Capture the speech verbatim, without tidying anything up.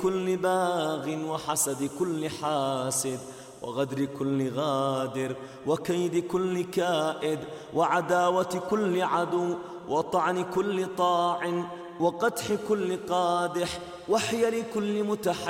كل باغ وحسد كل حاسد وغدر كل غادر وكيد كل كائد وعداوة كل عدو وطعن كل طاعن وقدح كل قادح وحيل كل متحيل